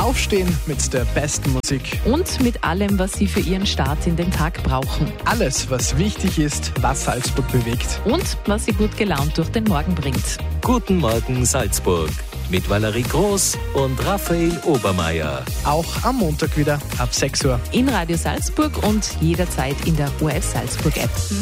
Aufstehen mit der besten Musik. Und mit allem, was Sie für Ihren Start in den Tag brauchen. Alles, was wichtig ist, was Salzburg bewegt. Und was Sie gut gelaunt durch den Morgen bringt. Guten Morgen Salzburg mit Valerie Groß und Raphael Obermeier. Auch am Montag wieder ab 6 Uhr. In Radio Salzburg und jederzeit in der ORF Salzburg App.